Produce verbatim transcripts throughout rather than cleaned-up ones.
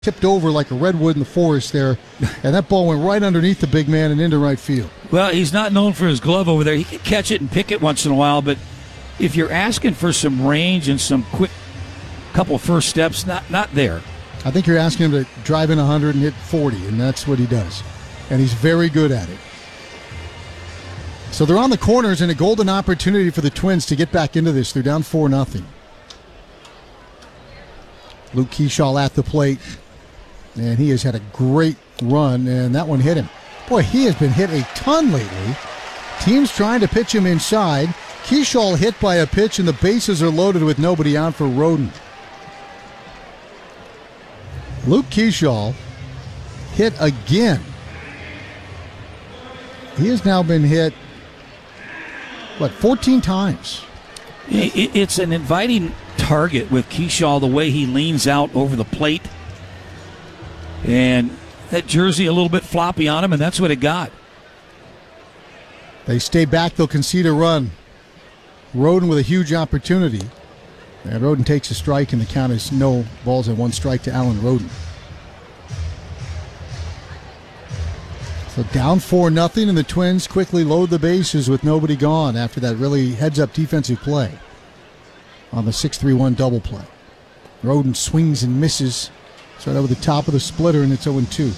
tipped over like a redwood in the forest there, and that ball went right underneath the big man and into right field. Well, he's not known for his glove over there. He can catch it and pick it once in a while, but if you're asking for some range and some quick couple first steps, not not there. I think you're asking him to drive in one hundred and hit forty, and that's what he does. And he's very good at it. So they're on the corners, and a golden opportunity for the Twins to get back into this. They're down four nothing. Luke Keeschall at the plate, and he has had a great run, and that one hit him. Boy, he has been hit a ton lately. Teams trying to pitch him inside. Keeschall hit by a pitch, and the bases are loaded with nobody out for Roden. Luke Keeschall hit again. He has now been hit, what, fourteen times? It's an inviting target with Keeschall, the way he leans out over the plate. And that jersey a little bit floppy on him, and that's what it got. They stay back, they'll concede a run. Roden with a huge opportunity. And Roden takes a strike, and the count is no balls and one strike to Alan Roden. So down four nothing, and the Twins quickly load the bases with nobody gone after that really heads-up defensive play on the six three one double play. Roden swings and misses. It's right over the top of the splitter, and it's oh two.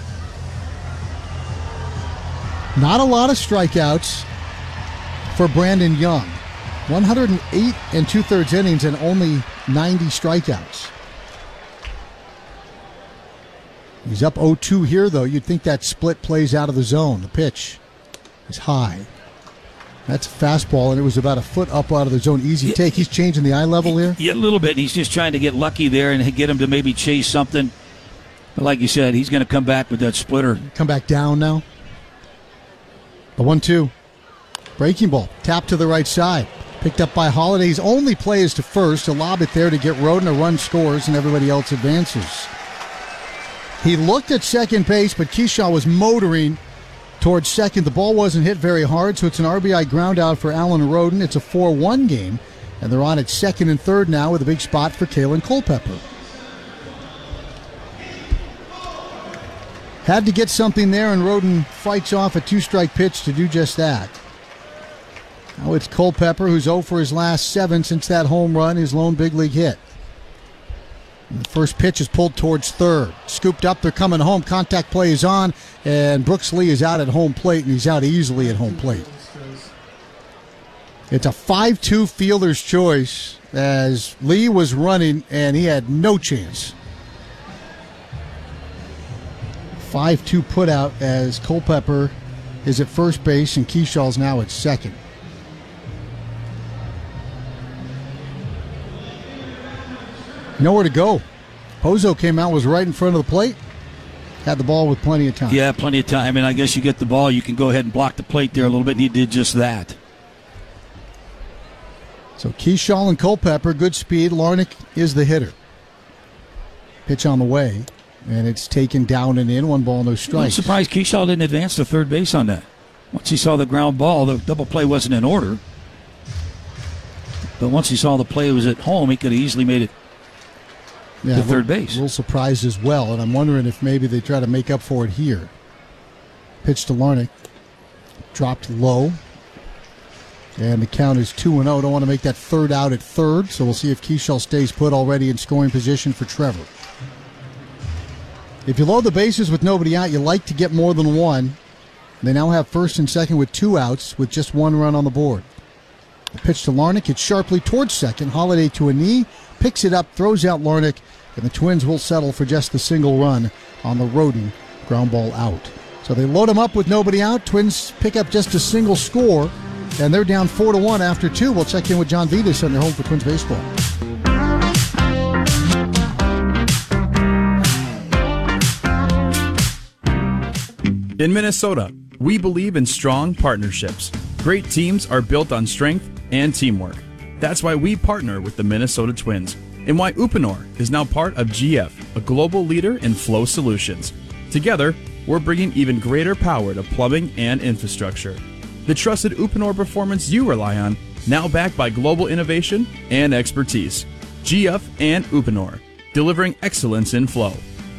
Not a lot of strikeouts for Brandon Young. one hundred eight and two-thirds innings and only ninety strikeouts. He's up oh two here, though. You'd think that split plays out of the zone. The pitch is high. That's a fastball, and it was about a foot up out of the zone. Easy yeah, take. He's changing the eye level here? Yeah, a little bit. He's just trying to get lucky there and get him to maybe chase something. But like you said, he's going to come back with that splitter. Come back down now. The one two. Breaking ball. Tap to the right side. Picked up by Holiday. His only play is to first. To lob it there to get Roden. A run scores, and everybody else advances. He looked at second base, but Keeschall was motoring towards second. The ball wasn't hit very hard, so it's an R B I ground out for Alan Roden. It's a four one game, and they're on at second and third now with a big spot for Kalen Culpepper. Had to get something there, and Roden fights off a two-strike pitch to do just that. Now it's Culpepper, who's oh for his last seven since that home run, his lone big league hit. The first pitch is pulled towards third. Scooped up, they're coming home. Contact play is on, and Brooks Lee is out at home plate, and he's out easily at home plate. It's a five two fielder's choice as Lee was running, and he had no chance. five two put out as Culpepper is at first base, and Keeschall's now at second. Nowhere to go. Pozo came out, was right in front of the plate. Had the ball with plenty of time. Yeah, plenty of time. And I guess you get the ball, you can go ahead and block the plate there a little bit, and he did just that. So Keeschall and Culpepper, good speed. Larnach is the hitter. Pitch on the way, and it's taken down and in. One ball, no strikes. I'm surprised Keeschall didn't advance to third base on that. Once he saw the ground ball, the double play wasn't in order. But once he saw the play was at home, he could have easily made it yeah, to third base. A little surprised as well, and I'm wondering if maybe they try to make up for it here. Pitch to Larnach. Dropped low. And the count is two and oh. Don't want to make that third out at third, so we'll see if Keeschall stays put already in scoring position for Trevor. If you load the bases with nobody out, you like to get more than one. They now have first and second with two outs with just one run on the board. The pitch to Larnach. It's sharply towards second. Holiday to a knee. Picks it up, throws out Larnach, and the Twins will settle for just the single run on the Roden ground ball out. So they load them up with nobody out. Twins pick up just a single score, and they're down four to one after two. We'll check in with John Vitas on their home for Twins baseball. In Minnesota, we believe in strong partnerships. Great teams are built on strength and teamwork. That's why we partner with the Minnesota Twins, and why Uponor is now part of G F, a global leader in flow solutions. Together, we're bringing even greater power to plumbing and infrastructure. The trusted Uponor performance you rely on, now backed by global innovation and expertise. G F and Uponor, delivering excellence in flow.